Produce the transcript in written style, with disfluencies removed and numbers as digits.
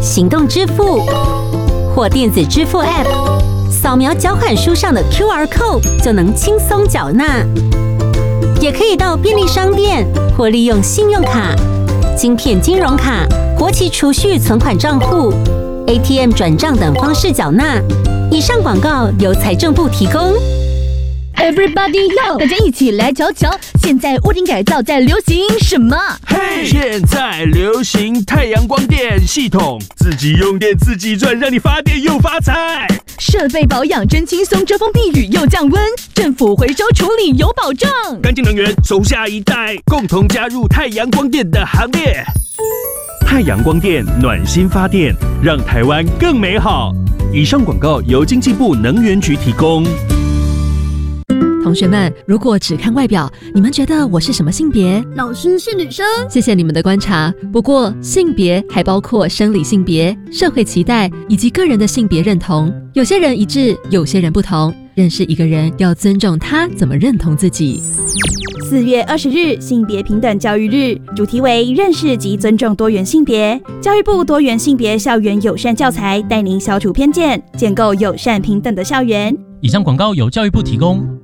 行动支付或电子支付 App， 扫描缴款书上的 QR Code 就能轻松缴纳。也可以到便利商店或利用信用卡、晶片金融卡、国期储蓄存款账户、ATM 转账等方式缴纳。以上广告由财政部提供。 Everybody 要大家一起来瞧瞧，现在屋顶改造在流行什么？ 嘿，现在流行太阳光电系统，自己用电自己赚，让你发电又发财。 设备保养真轻松，遮风避雨又降温，政府回收处理有保障。 干净能源，手下一代，共同加入太阳光电的行列。太阳光电暖心发电，让台湾更美好。以上广告由经济部能源局提供。 同学们，如果只看外表，你们觉得我是什么性别？ 老师是女生。 谢谢你们的观察。不过，性别还包括生理性别、社会期待以及个人的性别认同。有些人一致，有些人不同。认识一个人，要尊重他怎么认同自己。 4月20日，性别平等教育日，主题为认识及尊重多元性别。教育部多元性别校园友善教材，带您消除偏见，建构友善平等的校园。 以上广告由教育部提供。